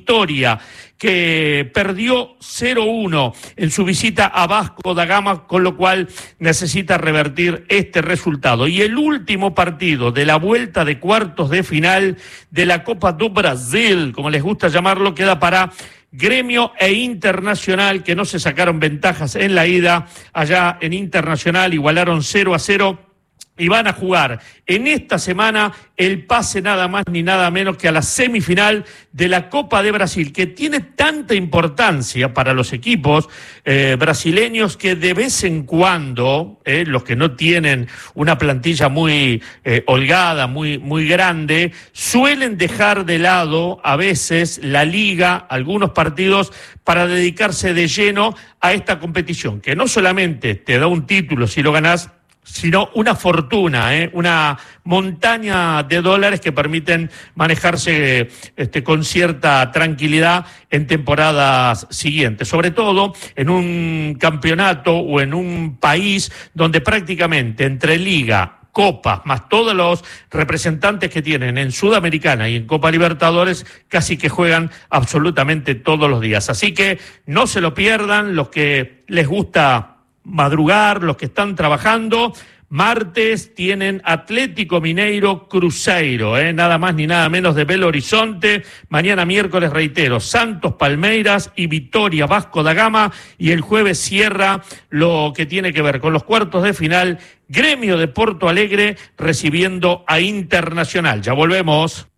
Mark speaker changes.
Speaker 1: Vitória, que perdió 0-1 en su visita a Vasco da Gama, con lo cual necesita revertir este resultado. Y el último partido de la vuelta de cuartos de final de la Copa do Brasil, como les gusta llamarlo, queda para Gremio e Internacional, que no se sacaron ventajas en la ida. Allá en Internacional igualaron 0-0 y van a jugar en esta semana el pase nada más ni nada menos que a la semifinal de la Copa de Brasil, que tiene tanta importancia para los equipos brasileños, que de vez en cuando, los que no tienen una plantilla muy holgada, muy grande, suelen dejar de lado a veces la liga, algunos partidos, para dedicarse de lleno a esta competición, que no solamente te da un título si lo ganás, sino una fortuna, una montaña de dólares que permiten manejarse con cierta tranquilidad en temporadas siguientes, sobre todo en un campeonato o en un país donde prácticamente entre liga, Copa, más todos los representantes que tienen en Sudamericana y en Copa Libertadores, casi que juegan absolutamente todos los días. Así que no se lo pierdan los que les gusta madrugar, los que están trabajando. Martes tienen Atlético Mineiro Cruzeiro, nada más ni nada menos de Belo Horizonte. Mañana miércoles, reitero, Santos Palmeiras y Vitória Vasco da Gama. Y el jueves cierra lo que tiene que ver con los cuartos de final, Gremio de Porto Alegre recibiendo a Internacional. Ya volvemos.